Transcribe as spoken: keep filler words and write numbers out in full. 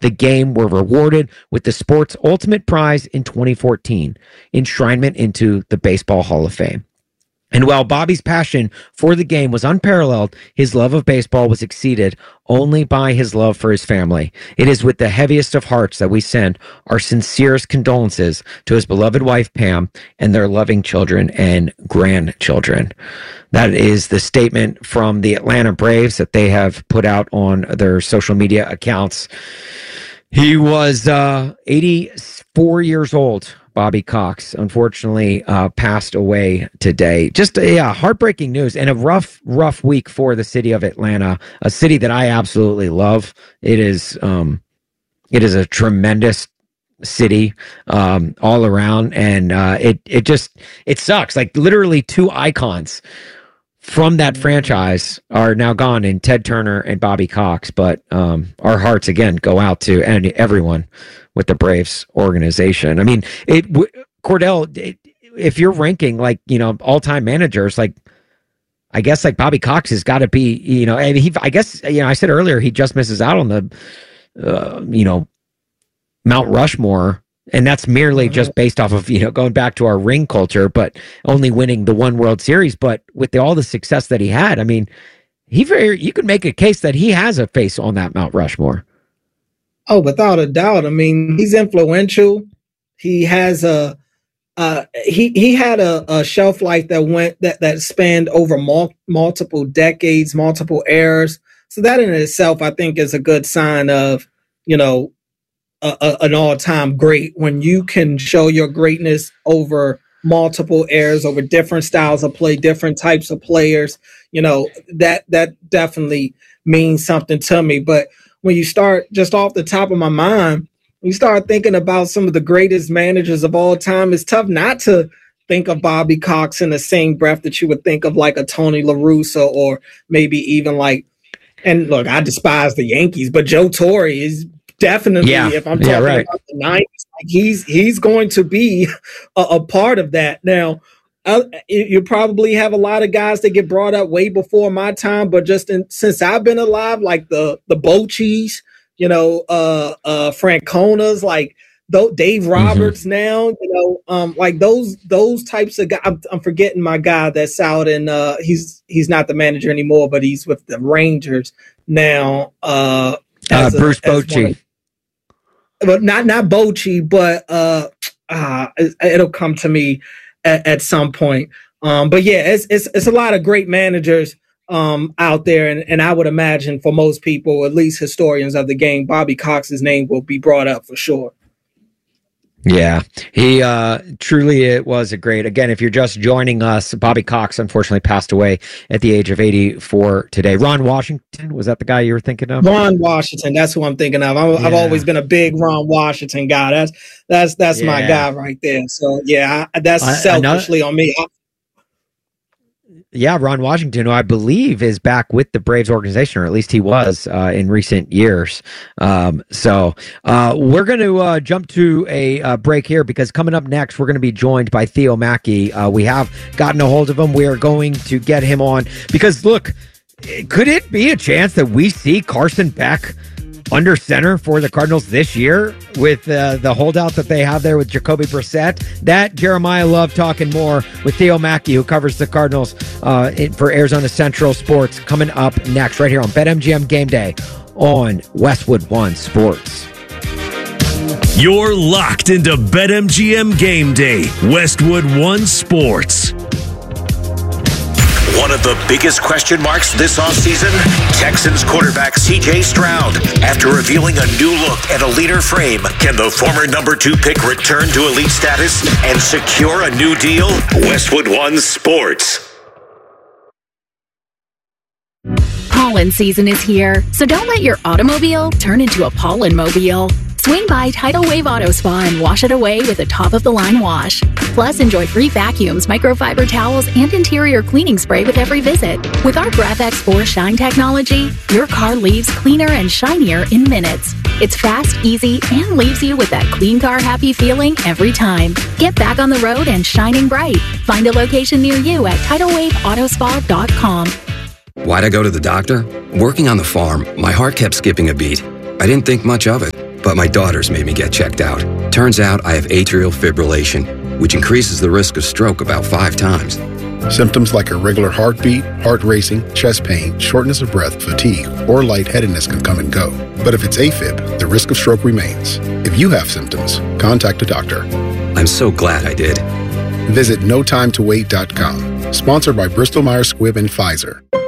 the game were rewarded with the sport's ultimate prize in twenty fourteen, enshrinement into the Baseball Hall of Fame. And while Bobby's passion for the game was unparalleled, his love of baseball was exceeded only by his love for his family. It is with the heaviest of hearts that we send our sincerest condolences to his beloved wife, Pam, and their loving children and grandchildren. That is the statement from the Atlanta Braves that they have put out on their social media accounts. He was uh, eighty-four years old. Bobby Cox, unfortunately, uh, passed away today. Just, yeah, heartbreaking news and a rough, rough week for the city of Atlanta, a city that I absolutely love. It is, um, it is a tremendous city um, all around, and uh, it, it just, it sucks. Like literally two icons from that franchise are now gone in Ted Turner and Bobby Cox, but um, our hearts again go out to and everyone with the Braves organization. I mean, it Cordell, it, if you're ranking like, you know, all-time managers, like I guess like Bobby Cox has got to be, you know, and he, I guess, you know, I said earlier, he just misses out on the, uh, you know, Mount Rushmore. And that's merely just based off of, you know, going back to our ring culture, but only winning the one World Series. But with the, all the success that he had, I mean, he very, you could make a case that he has a face on that Mount Rushmore. Oh, without a doubt. I mean, he's influential. He has a, uh, he he had a, a shelf life that went that that spanned over mul- multiple decades, multiple eras. So that in itself, I think, is a good sign of, you know, A, a, an all-time great when you can show your greatness over multiple eras, over different styles of play, different types of players. You know, that that definitely means something to me. But when you start just off the top of my mind, you start thinking about some of the greatest managers of all time, it's tough not to think of Bobby Cox in the same breath that you would think of like a Tony La Russa or maybe even like, and look, I despise the Yankees, but Joe Torre is definitely, yeah. if I'm talking yeah, right. about the nineties, like he's he's going to be a, a part of that. Now, uh, you probably have a lot of guys that get brought up way before my time, but just in, since I've been alive, like the the Bochy's, you know, uh, uh, Franconas, like th- Dave Roberts mm-hmm. now, you know, um, like those those types of guys. I'm, I'm forgetting my guy that's out in. Uh, he's he's not the manager anymore, but he's with the Rangers now. Uh, uh, Bruce Bochy. But not not Bochy, but uh, uh, it'll come to me at, at some point. Um, but yeah, it's it's it's a lot of great managers um, out there, and, and I would imagine for most people, at least historians of the game, Bobby Cox's name will be brought up for sure. Yeah, he uh, truly it was a great. Again, if you're just joining us, Bobby Cox unfortunately passed away at the age of eighty-four today. Ron Washington, was that the guy you were thinking of? Ron Washington, that's who I'm thinking of. I'm, yeah. I've always been a big Ron Washington guy. That's that's that's yeah. my guy right there. So yeah, I, that's uh, selfishly another- on me. I, Yeah, Ron Washington, who I believe is back with the Braves organization, or at least he was uh, in recent years. Um, so uh, we're going to uh, jump to a uh, break here because coming up next, we're going to be joined by Theo Mackey. Uh, we have gotten a hold of him. We are going to get him on because, look, could it be a chance that we see Carson Beck under center for the Cardinals this year with uh, the holdout that they have there with Jacoby Brissett? That Jeremiah Love talking more with Theo Mackey, who covers the Cardinals uh, in, for Arizona Central Sports, coming up next right here on BetMGM Game Day on Westwood One Sports. You're locked into BetMGM Game Day, Westwood One Sports. One of the biggest question marks this offseason, Texans quarterback C J Stroud. After revealing a new look and a leaner frame, can the former number two pick return to elite status and secure a new deal? Westwood One Sports. Pollen season is here, so don't let your automobile turn into a pollen mobile. Swing by Tidal Wave Auto Spa and wash it away with a top-of-the-line wash. Plus, enjoy free vacuums, microfiber towels, and interior cleaning spray with every visit. With our GraphX four Shine technology, your car leaves cleaner and shinier in minutes. It's fast, easy, and leaves you with that clean car happy feeling every time. Get back on the road and shining bright. Find a location near you at tidal wave auto spa dot com. Why'd I go to the doctor? Working on the farm, my heart kept skipping a beat. I didn't think much of it. but my daughters made me get checked out. Turns out I have atrial fibrillation, which increases the risk of stroke about five times. Symptoms like irregular heartbeat, heart racing, chest pain, shortness of breath, fatigue, or lightheadedness can come and go. But if it's AFib, the risk of stroke remains. If you have symptoms, contact a doctor. I'm so glad I did. Visit no time to wait dot com. Sponsored by Bristol Myers Squibb and Pfizer.